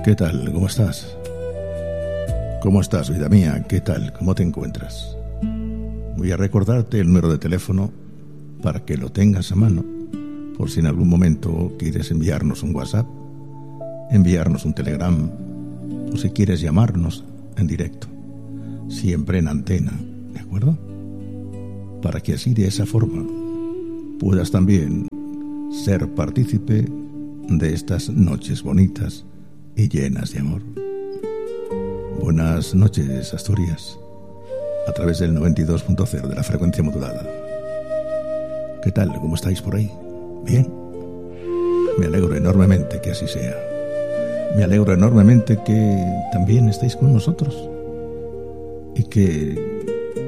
¿Qué tal? ¿Cómo estás? ¿Cómo estás, vida mía? ¿Qué tal? ¿Cómo te encuentras? Voy a recordarte el número de teléfono para que lo tengas a mano, por si en algún momento quieres enviarnos un WhatsApp, enviarnos un Telegram, o si quieres llamarnos en directo, siempre en antena, ¿de acuerdo? Para que así de esa forma puedas también ser partícipe de estas noches bonitas y llenas de amor. Buenas noches, Asturias, a través del 92.0 de la frecuencia modulada. ¿Qué tal? ¿Cómo estáis por ahí? ¿Bien? Me alegro enormemente que así sea. Me alegro enormemente que también estéis con nosotros y que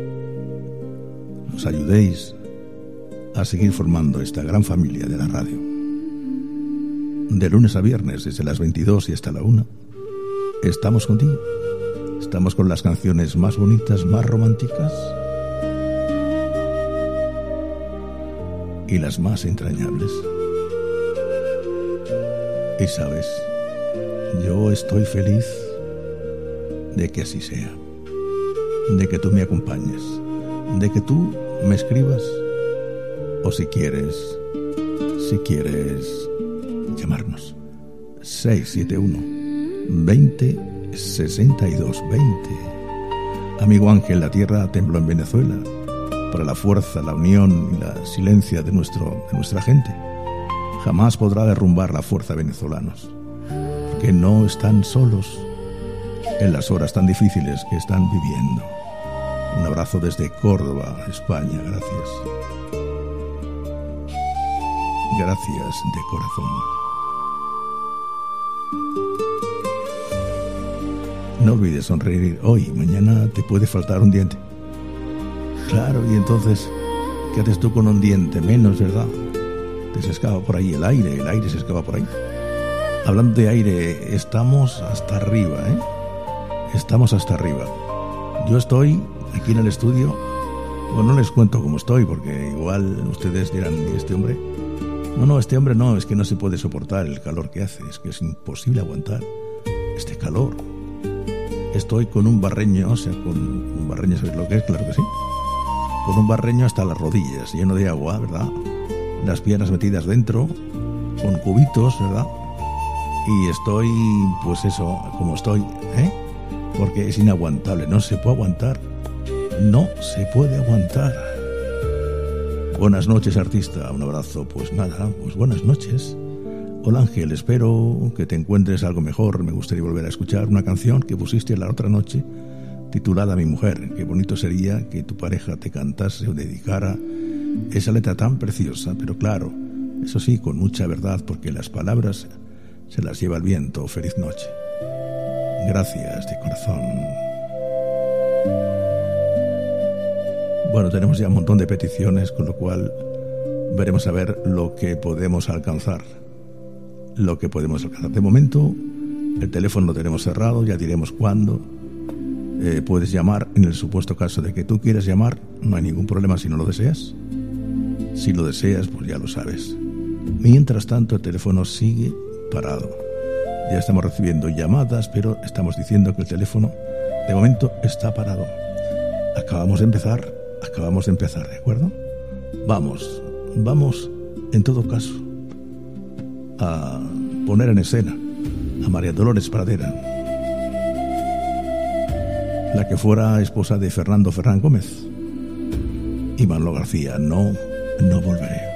nos ayudéis a seguir formando esta gran familia de la radio. De lunes a viernes, desde las 22 y hasta la 1, estamos contigo. Estamos con las canciones más bonitas, más románticas y las más entrañables. Y sabes, yo estoy feliz de que así sea, de que tú me acompañes, de que tú me escribas, o si quieres llamarnos. 671 20 62 20. Amigo Ángel, la tierra tembló en Venezuela para la fuerza, la unión y la silencia de nuestra gente. Jamás podrá derrumbar la fuerza de venezolanos, que no están solos en las horas tan difíciles que están viviendo. Un abrazo desde Córdoba, España. Gracias. Gracias de corazón. No olvides sonreír hoy. Mañana te puede faltar un diente. Claro, y entonces, ¿qué haces tú con un diente menos, verdad? Te se escapa por ahí el aire se escapa por ahí. Hablando de aire, estamos hasta arriba, ¿eh? Estamos hasta arriba. Yo estoy aquí en el estudio. Bueno, no les cuento cómo estoy, porque igual ustedes dirán, ¿y este hombre? No, este hombre no, es que no se puede soportar el calor que hace, es que es imposible aguantar este calor. Estoy con un barreño, o sea, con un barreño, ¿sabes lo que es? Claro que sí. Con un barreño hasta las rodillas, lleno de agua, ¿verdad? Las piernas metidas dentro, con cubitos, ¿verdad? Y estoy, pues eso, como estoy, ¿eh? Porque es inaguantable, no se puede aguantar. No se puede aguantar. Buenas noches, artista, un abrazo. Pues nada, pues buenas noches. Hola Ángel, espero que te encuentres algo mejor. Me gustaría volver a escuchar una canción que pusiste la otra noche, titulada Mi mujer. Qué bonito sería que tu pareja te cantase o dedicara esa letra tan preciosa, pero claro, eso sí, con mucha verdad, porque las palabras se las lleva el viento. Feliz noche. Gracias de corazón. Bueno, tenemos ya un montón de peticiones, con lo cual veremos a ver lo que podemos alcanzar. De momento, el teléfono lo tenemos cerrado, ya diremos cuándo. Puedes llamar en el supuesto caso de que tú quieras llamar, no hay ningún problema si no lo deseas. Si lo deseas, pues ya lo sabes. Mientras tanto, el teléfono sigue parado. Ya estamos recibiendo llamadas, pero estamos diciendo que el teléfono, de momento, está parado. Acabamos de empezar, ¿de acuerdo? Vamos, en todo caso, a poner en escena a María Dolores Pradera, la que fuera esposa de Fernando Ferrán Gómez y Manolo García. No volveré.